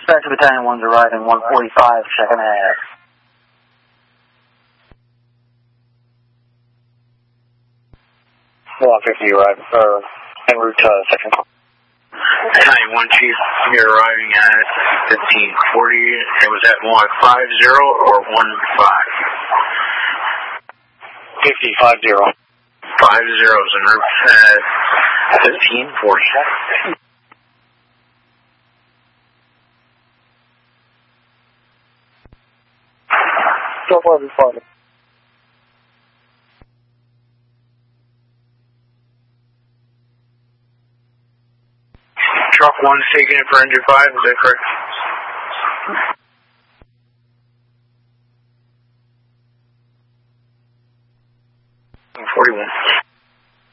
Dispatch Battalion 1's arriving 145, second half. Block 50 arriving, en route to section. Battalion 1 Chief, you're arriving at 1540. It was at 150 or 15? 50. 50 is en route at 1540. So far, this far. Truck 1's taking it for engine 5, is that correct?